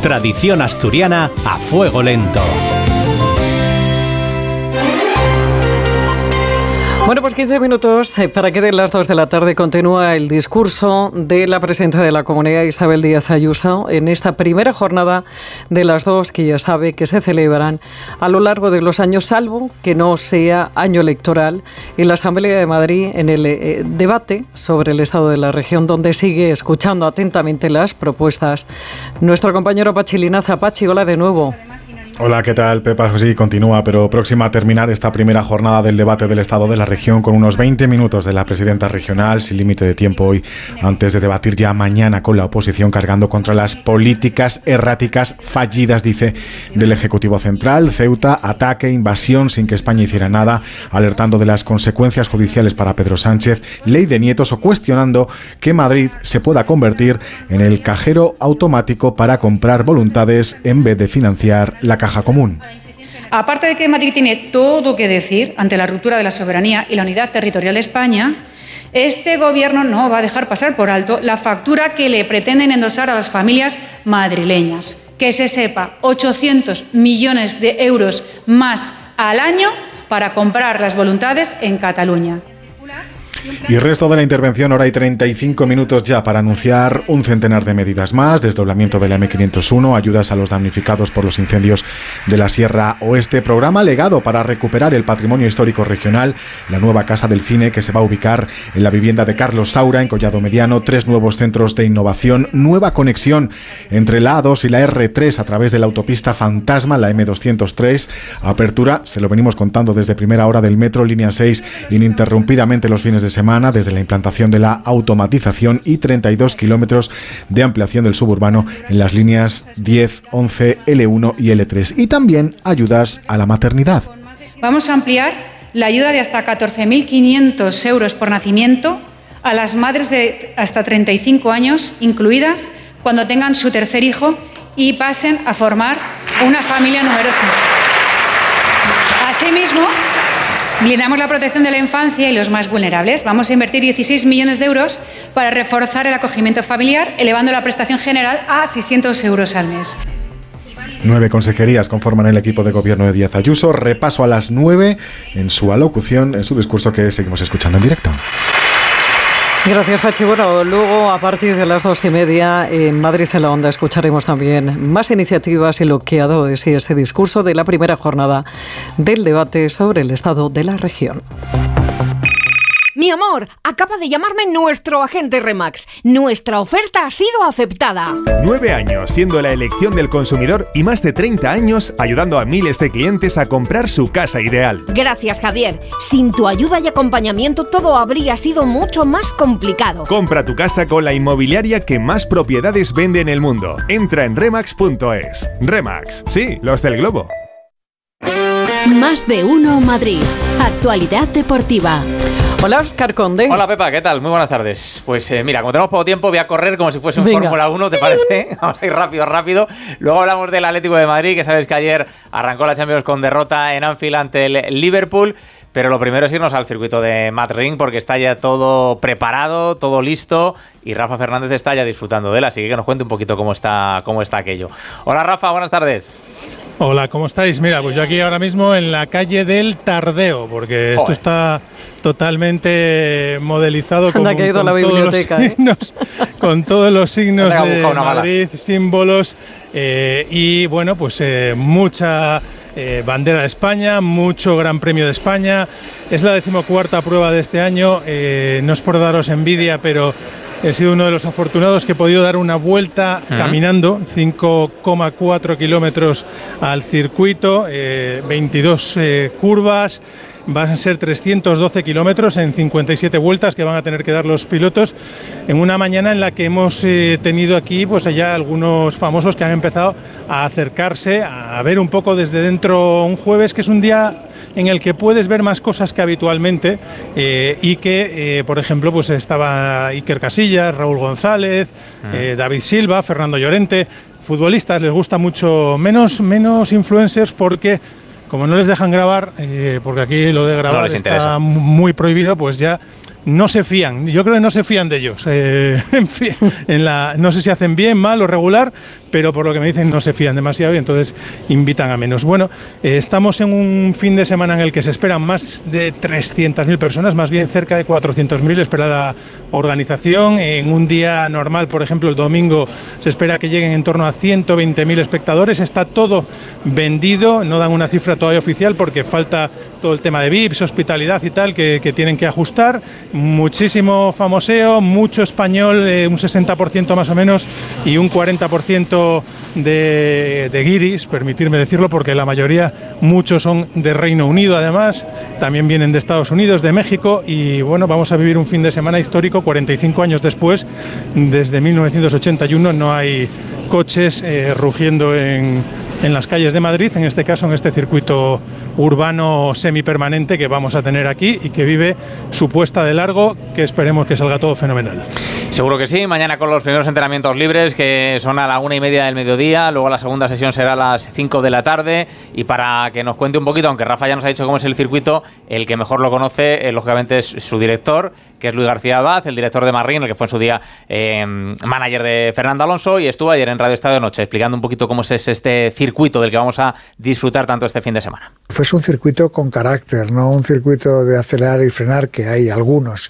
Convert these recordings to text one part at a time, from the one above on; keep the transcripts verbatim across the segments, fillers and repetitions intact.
Tradición asturiana a fuego lento. Bueno, pues quince minutos para que de las dos de la tarde continúa el discurso de la presidenta de la Comunidad, Isabel Díaz Ayuso, en esta primera jornada de las dos que ya sabe que se celebran a lo largo de los años, salvo que no sea año electoral, en la Asamblea de Madrid, en el eh, debate sobre el estado de la región, donde sigue escuchando atentamente las propuestas nuestro compañero Pachi Linaza. Pachi, hola de nuevo. Hola, ¿qué tal, Pepa? Pues sí, continúa, pero próxima a terminar esta primera jornada del debate del Estado de la región con unos veinte minutos de la presidenta regional, sin límite de tiempo hoy, antes de debatir ya mañana con la oposición, cargando contra las políticas erráticas fallidas, dice, del Ejecutivo Central. Ceuta, ataque, invasión, sin que España hiciera nada, alertando de las consecuencias judiciales para Pedro Sánchez, ley de nietos, o cuestionando que Madrid se pueda convertir en el cajero automático para comprar voluntades en vez de financiar la caja común. Aparte de que Madrid tiene todo que decir ante la ruptura de la soberanía y la unidad territorial de España, este Gobierno no va a dejar pasar por alto la factura que le pretenden endosar a las familias madrileñas. Que se sepa, ochocientos millones de euros más al año para comprar las voluntades en Cataluña. Y resto de la intervención, hora y treinta y cinco minutos ya para anunciar un centenar de medidas más: desdoblamiento de la eme quinientos uno, ayudas a los damnificados por los incendios de la Sierra Oeste, programa legado para recuperar el patrimonio histórico regional, la nueva Casa del Cine que se va a ubicar en la vivienda de Carlos Saura, en Collado Mediano, tres nuevos centros de innovación, nueva conexión entre la A dos y la erre tres a través de la autopista fantasma, la eme doscientos tres, apertura, se lo venimos contando desde primera hora, del metro línea seis ininterrumpidamente los fines de semana, desde la implantación de la automatización, y treinta y dos kilómetros de ampliación del suburbano en las líneas diez, once, ele uno y ele tres. Y también ayudas a la maternidad. Vamos a ampliar la ayuda de hasta catorce mil quinientos euros por nacimiento a las madres de hasta treinta y cinco años, incluidas cuando tengan su tercer hijo y pasen a formar una familia numerosa. Asimismo, blindamos la protección de la infancia y los más vulnerables. Vamos a invertir dieciséis millones de euros para reforzar el acogimiento familiar, elevando la prestación general a seiscientos euros al mes. Nueve consejerías conforman el equipo de gobierno de Díaz Ayuso. Repaso a las nueve en su alocución, en su discurso, que seguimos escuchando en directo. Gracias, Pachi. Bueno, luego a partir de las dos y media en Madrid en la Onda escucharemos también más iniciativas y lo que ha dado de sí este discurso de la primera jornada del debate sobre el estado de la región. Mi amor, acaba de llamarme nuestro agente Remax. Nuestra oferta ha sido aceptada. Nueve años siendo la elección del consumidor y más de treinta años ayudando a miles de clientes a comprar su casa ideal. Gracias, Javier. Sin tu ayuda y acompañamiento todo habría sido mucho más complicado. Compra tu casa con la inmobiliaria que más propiedades vende en el mundo. Entra en remax punto es. Remax, sí, los del globo. Más de uno Madrid. Actualidad deportiva. Hola, Óscar Conde. Hola, Pepa, ¿qué tal? Muy buenas tardes. Pues eh, mira, como tenemos poco tiempo, voy a correr como si fuese un Fórmula uno, ¿te parece? Vamos a ir rápido, rápido. Luego hablamos del Atlético de Madrid, que sabes que ayer arrancó la Champions con derrota en Anfield ante el Liverpool. Pero lo primero es irnos al circuito de Madrid, porque está ya todo preparado, todo listo, y Rafa Fernández está ya disfrutando de él, así que nos cuente un poquito cómo está, cómo está aquello. Hola, Rafa, buenas tardes. Hola, ¿cómo estáis? Mira, pues yo aquí ahora mismo en la calle del Tardeo, porque esto Joder. está totalmente modelizado con, Anda, que ha ido con, a la todos biblioteca, los signos, ¿eh? con todos los signos de Madrid, mala. símbolos, eh, y bueno, pues eh, mucha eh, bandera de España, mucho Gran Premio de España. Es la decimocuarta prueba de este año, eh, no es por daros envidia, pero he sido uno de los afortunados que he podido dar una vuelta uh-huh. caminando, cinco coma cuatro kilómetros al circuito, eh, veintidós eh, curvas. Van a ser trescientos doce kilómetros en cincuenta y siete vueltas que van a tener que dar los pilotos, en una mañana en la que hemos eh, tenido aquí pues allá algunos famosos que han empezado a acercarse, a ver un poco desde dentro. Un jueves que es un día en el que puedes ver más cosas que habitualmente, eh, y que, eh, por ejemplo, pues estaba Iker Casillas, Raúl González, mm. eh, David Silva, Fernando Llorente. Futbolistas les gusta mucho, menos, menos influencers, porque como no les dejan grabar, eh, porque aquí lo de grabar no está interesa. muy prohibido, pues ya no se fían. Yo creo que no se fían de ellos. Eh, en fin, en la, no sé si hacen bien, mal o regular, pero por lo que me dicen no se fían demasiado y entonces invitan a menos. Bueno, eh, estamos en un fin de semana en el que se esperan más de trescientas mil personas, más bien cerca de cuatrocientas mil, espera la organización. En un día normal, por ejemplo, el domingo, se espera que lleguen en torno a ciento veinte mil espectadores. Está todo vendido, no dan una cifra todavía oficial porque falta todo el tema de V I Ps, hospitalidad y tal, que, que tienen que ajustar. Muchísimo famoseo, mucho español, eh, un sesenta por ciento más o menos, y un cuarenta por ciento de, de guiris, permitirme decirlo, porque la mayoría, muchos son de Reino Unido además, también vienen de Estados Unidos, de México, y bueno, vamos a vivir un fin de semana histórico, cuarenta y cinco años después, desde mil novecientos ochenta y uno no hay coches eh, rugiendo en, en las calles de Madrid, en este caso en este circuito urbano semipermanente que vamos a tener aquí y que vive su puesta de largo, que esperemos que salga todo fenomenal. Seguro que sí, mañana con los primeros entrenamientos libres, que son a la una y media del mediodía, luego la segunda sesión será a las cinco de la tarde, y para que nos cuente un poquito, aunque Rafa ya nos ha dicho cómo es el circuito, el que mejor lo conoce, eh, lógicamente, es su director, que es Luis García Abad, el director de Marrín, el que fue en su día eh, manager de Fernando Alonso, y estuvo ayer en Radio Estadio Noche explicando un poquito cómo es este circuito del que vamos a disfrutar tanto este fin de semana. Pues un circuito con carácter, no un circuito de acelerar y frenar, que hay algunos,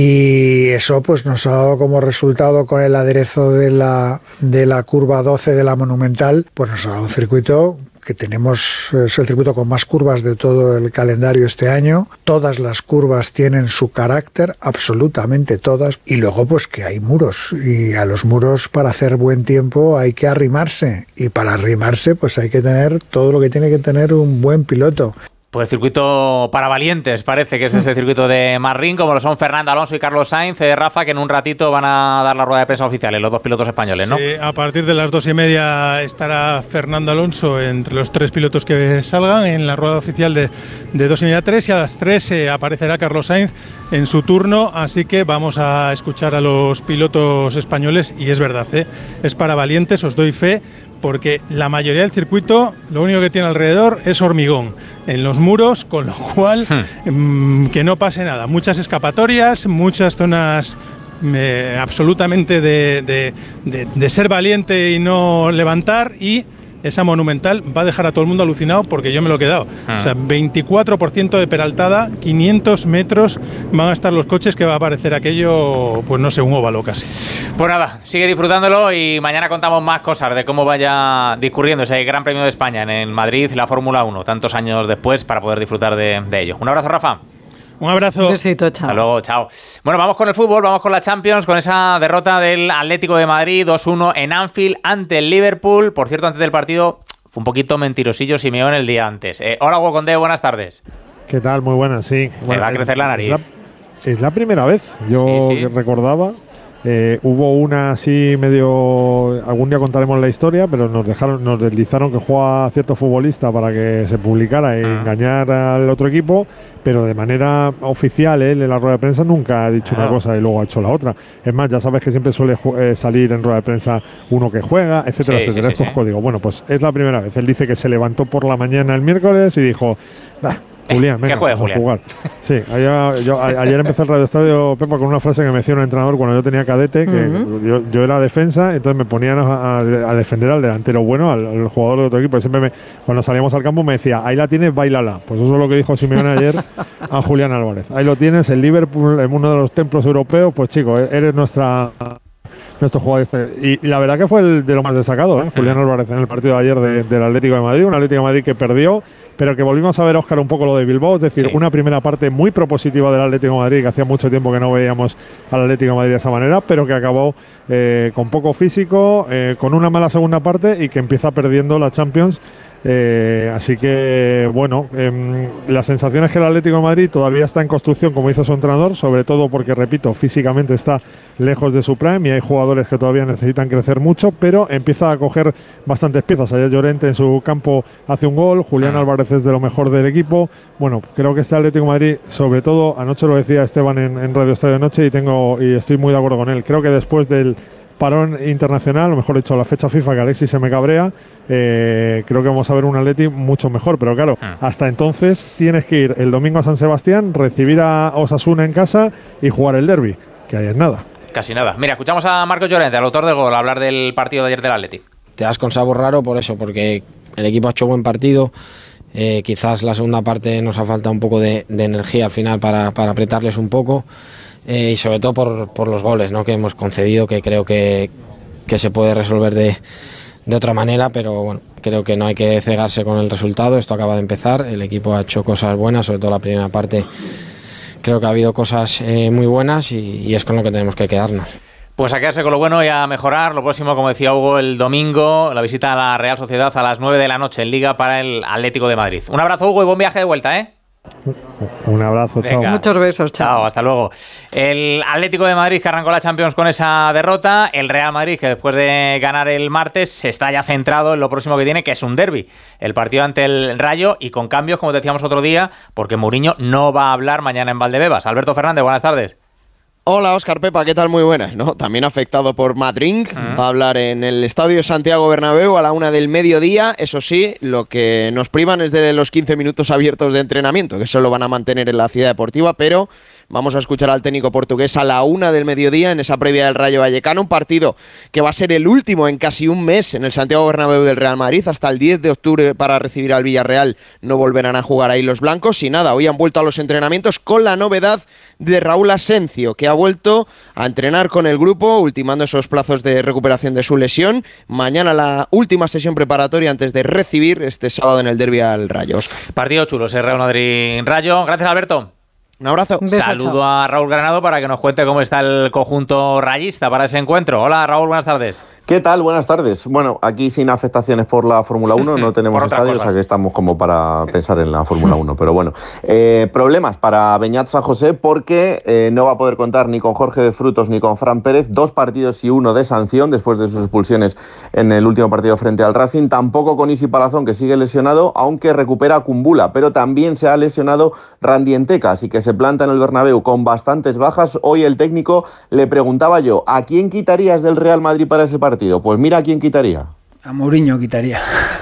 y eso pues nos ha dado como resultado, con el aderezo de la, de la curva doce de la Monumental, pues nos ha dado un circuito que tenemos, es el circuito con más curvas de todo el calendario este año. Todas las curvas tienen su carácter, absolutamente todas, y luego pues que hay muros, y a los muros, para hacer buen tiempo, hay que arrimarse, y para arrimarse pues hay que tener todo lo que tiene que tener un buen piloto. Pues circuito para valientes, parece que es ese circuito de Marrín, como lo son Fernando Alonso y Carlos Sainz. Eh, Rafa, que en un ratito van a dar la rueda de prensa oficial, los dos pilotos españoles, ¿no? Sí, a partir de las dos y media estará Fernando Alonso entre los tres pilotos que salgan en la rueda oficial de, de dos y media a tres, y a las tres eh, aparecerá Carlos Sainz en su turno, así que vamos a escuchar a los pilotos españoles, y es verdad, ¿eh? Es para valientes, os doy fe, porque la mayoría del circuito lo único que tiene alrededor es hormigón en los muros, con lo cual hmm. mmm, que no pase nada. Muchas escapatorias, muchas zonas eh, absolutamente de, de, de, de ser valiente y no levantar, y esa Monumental va a dejar a todo el mundo alucinado, porque yo me lo he quedado. Hmm. O sea, veinticuatro por ciento de peraltada, quinientos metros van a estar los coches, que va a parecer aquello, pues no sé, un óvalo casi. Pues nada, sigue disfrutándolo, y mañana contamos más cosas de cómo vaya discurriendo ese Gran Premio de España en el Madrid, la Fórmula uno, tantos años después, para poder disfrutar de, de ello. Un abrazo, Rafa. Un abrazo. Un besito, chao. Hasta luego, chao. Bueno, vamos con el fútbol, vamos con la Champions, con esa derrota del Atlético de Madrid dos uno en Anfield ante el Liverpool. Por cierto, antes del partido fue un poquito mentirosillo Simeone el día antes. Eh, hola, Hugo Condé, buenas tardes. ¿Qué tal? Muy buenas, sí. Me va a crecer la nariz. Es la, es la primera vez, yo sí, sí. recordaba. Eh, hubo una así medio, algún día contaremos la historia, pero nos dejaron, nos deslizaron que juega cierto futbolista para que se publicara e ah. engañar al otro equipo, pero de manera oficial él en la rueda de prensa nunca ha dicho ah. una cosa y luego ha hecho la otra. Es más, ya sabes que siempre suele eh, salir en rueda de prensa uno que juega, etcétera, sí, etcétera, sí, estos sí, códigos. Sí. Bueno, pues es la primera vez. Él dice que se levantó por la mañana el miércoles y dijo, bah, Julián, venga, juegue, vamos Julián? a jugar. Sí, ayer, yo, ayer empecé el Radio Estadio, Pepa, con una frase que me decía un entrenador cuando yo tenía cadete, que uh-huh. yo, yo era defensa, entonces me ponían a, a, a defender al delantero bueno, al, al jugador de otro equipo. Y siempre me, cuando salíamos al campo me decía, ahí la tienes, bailala. Pues eso es lo que dijo Simeone ayer a Julián Álvarez. Ahí lo tienes, el Liverpool en uno de los templos europeos, pues chico, eres nuestra... nuestro jugador este. Y, y la verdad que fue el de lo más destacado, ¿eh? Julián Álvarez en el partido de ayer de, del Atlético de Madrid, un Atlético de Madrid que perdió, pero que volvimos a ver, Óscar, un poco lo de Bilbao, es decir, sí. una primera parte muy propositiva del Atlético de Madrid, que hacía mucho tiempo que no veíamos al Atlético de Madrid de esa manera, pero que acabó eh, con poco físico, eh, con una mala segunda parte y que empieza perdiendo la Champions. Eh, así que bueno, eh, la sensación es que el Atlético de Madrid todavía está en construcción, como hizo su entrenador, sobre todo porque, repito, físicamente está lejos de su prime y hay jugadores que todavía necesitan crecer mucho, pero empieza a coger bastantes piezas. Ayer Llorente en su campo hace un gol, Julián Álvarez es de lo mejor del equipo. Bueno, creo que este Atlético de Madrid, sobre todo, anoche lo decía Esteban en, en Radio Estadio Noche y tengo y estoy muy de acuerdo con él, creo que después del parón internacional, o mejor dicho, la fecha FIFA, que Alexis se me cabrea, eh, creo que vamos a ver un Atleti mucho mejor, pero claro, hmm. hasta entonces tienes que ir el domingo a San Sebastián, recibir a Osasuna en casa y jugar el derbi, que ahí es nada. Casi nada. Mira, escuchamos a Marcos Llorente, el autor del gol, hablar del partido de ayer del Atleti. te das con sabor raro por eso, porque el equipo ha hecho buen partido. Eh, quizás la segunda parte nos ha faltado un poco de, de energía al final para, para apretarles un poco, eh, y sobre todo por, por los goles, ¿no?, que hemos concedido, que creo que, que se puede resolver de, de otra manera, pero bueno, creo que no hay que cegarse con el resultado. Esto acaba de empezar, el equipo ha hecho cosas buenas, sobre todo la primera parte creo que ha habido cosas eh, muy buenas, y, y es con lo que tenemos que quedarnos. Pues a quedarse con lo bueno y a mejorar. Lo próximo, como decía Hugo, el domingo, la visita a la Real Sociedad a las nueve de la noche en Liga para el Atlético de Madrid. Un abrazo, Hugo, y buen viaje de vuelta, ¿eh? Un abrazo, chao. Muchos besos, chao. Chao, hasta luego. El Atlético de Madrid, que arrancó la Champions con esa derrota. El Real Madrid, que después de ganar el martes se está ya centrado en lo próximo que tiene, que es un derbi, el partido ante el Rayo, y con cambios, como decíamos otro día, porque Mourinho no va a hablar mañana en Valdebebas. Alberto Fernández, buenas tardes. Hola, Óscar, Pepa, ¿qué tal? Muy buenas, ¿no? También afectado por Madrid, uh-huh. Va a hablar en el Estadio Santiago Bernabéu a la una del mediodía. Eso sí, lo que nos privan es de los quince minutos abiertos de entrenamiento, que solo van a mantener en la Ciudad Deportiva, pero vamos a escuchar al técnico portugués a la una del mediodía en esa previa del Rayo Vallecano, un partido que va a ser el último en casi un mes en el Santiago Bernabéu del Real Madrid, hasta el diez de octubre para recibir al Villarreal. No volverán a jugar ahí los blancos, y nada, hoy han vuelto a los entrenamientos con la novedad de Raúl Asencio, que ha vuelto a entrenar con el grupo, ultimando esos plazos de recuperación de su lesión. Mañana la última sesión preparatoria antes de recibir este sábado en el derbi al Rayo. Óscar. Partido chulo, ese Real Madrid-Rayo. Gracias, Alberto. Un abrazo. Un beso, Saludo chao. a Raúl Granado para que nos cuente cómo está el conjunto rayista para ese encuentro. Hola, Raúl, buenas tardes. ¿Qué tal? Buenas tardes. Bueno, aquí sin afectaciones por la Fórmula uno, no tenemos estadio, o sea que estamos como para pensar en la Fórmula uno. Pero bueno, eh, problemas para Beñat San José, porque eh, no va a poder contar ni con Jorge de Frutos ni con Fran Pérez, dos partidos y uno de sanción después de sus expulsiones en el último partido frente al Racing. Tampoco con Isi Palazón, que sigue lesionado, aunque recupera a Kumbula, pero también se ha lesionado Randy Enteca, así que se planta en el Bernabéu con bastantes bajas. Hoy el técnico le preguntaba yo, ¿a quién quitarías del Real Madrid para ese partido? Pues mira a quién quitaría. A Mourinho quitaría.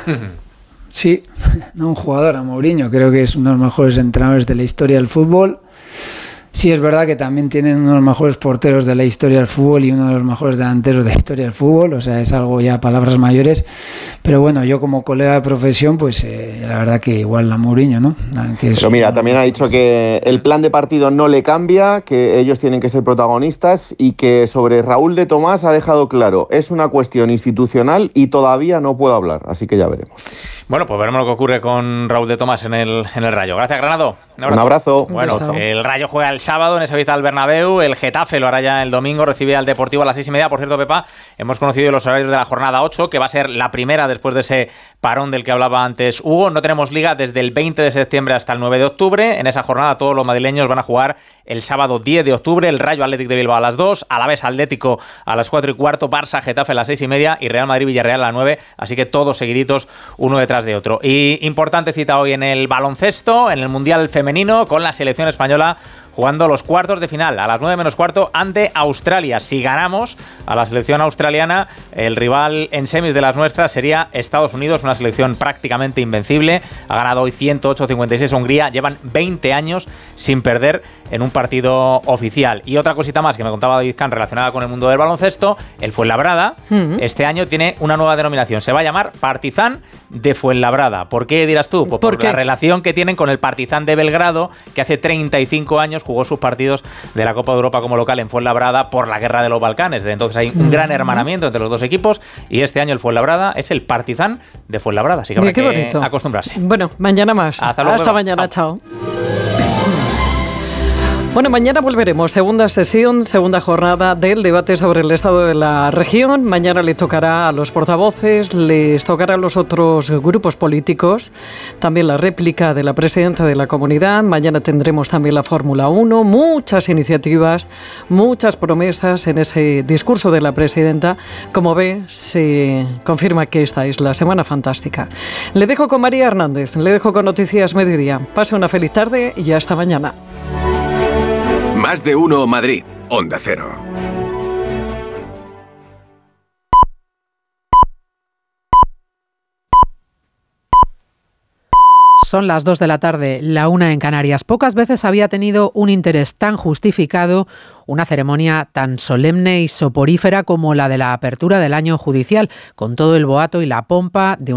Sí, no un jugador, a Mourinho. Creo que es uno de los mejores entrenadores de la historia del fútbol. Sí, es verdad que también tienen uno de los mejores porteros de la historia del fútbol y uno de los mejores delanteros de la historia del fútbol, o sea, es algo ya palabras mayores, pero bueno, yo como colega de profesión, pues eh, la verdad que igual a Mourinho, ¿no? Que es pero mira, también ha dicho que el plan de partido no le cambia, que ellos tienen que ser protagonistas, y que sobre Raúl de Tomás ha dejado claro, es una cuestión institucional y todavía no puedo hablar, así que ya veremos. Bueno, pues veremos lo que ocurre con Raúl de Tomás en el, en el Rayo. Gracias, Granado. Un abrazo. Un abrazo. Bueno, un el Rayo juega el sábado en esa visita al Bernabéu, el Getafe lo hará ya el domingo, recibe al Deportivo a las seis y media. Por cierto, Pepa, hemos conocido los horarios de la jornada ocho, que va a ser la primera después de ese parón del que hablaba antes Hugo. No tenemos liga desde el veinte de septiembre hasta el nueve de octubre. En esa jornada todos los madrileños van a jugar el sábado diez de octubre, el Rayo Atlético de Bilbao a las dos, Alavés Atlético a las cuatro y cuarto, Barça Getafe a las seis y media y Real Madrid Villarreal a las nueve, así que todos seguiditos uno detrás de otro. Y importante cita hoy en el baloncesto, en el Mundial Femenino, con la selección española jugando los cuartos de final a las nueve menos cuarto ante Australia. Si ganamos a la selección australiana, el rival en semis de las nuestras sería Estados Unidos, una selección prácticamente invencible. Ha ganado hoy ciento ocho a cincuenta y seis a Hungría. Llevan veinte años sin perder en un partido oficial. Y otra cosita más que me contaba David Kahn relacionada con el mundo del baloncesto, el Fuenlabrada uh-huh. este año tiene una nueva denominación. Se va a llamar Partizan de Fuenlabrada. ¿Por qué dirás tú? Pues por, por la relación que tienen con el Partizan de Belgrado, que hace treinta y cinco años jugó sus partidos de la Copa de Europa como local en Fuenlabrada por la Guerra de los Balcanes. Desde entonces hay un gran hermanamiento entre los dos equipos y este año el Fuenlabrada es el Partizan de Fuenlabrada. Así que habrá que acostumbrarse. Bueno, mañana más. Hasta luego. Hasta mañana. Chao. chao. Bueno, mañana volveremos. Segunda sesión, segunda jornada del debate sobre el estado de la región. Mañana le tocará a los portavoces, les tocará a los otros grupos políticos, también la réplica de la presidenta de la comunidad. Mañana tendremos también la Fórmula uno, muchas iniciativas, muchas promesas en ese discurso de la presidenta. Como ve, se confirma que esta es la semana fantástica. Le dejo con María Hernández, le dejo con Noticias Mediodía. Pase una feliz tarde y hasta mañana. Más de uno Madrid, Onda Cero. Son las dos de la tarde, la una en Canarias. Pocas veces había tenido un interés tan justificado una ceremonia tan solemne y soporífera como la de la apertura del año judicial, con todo el boato y la pompa de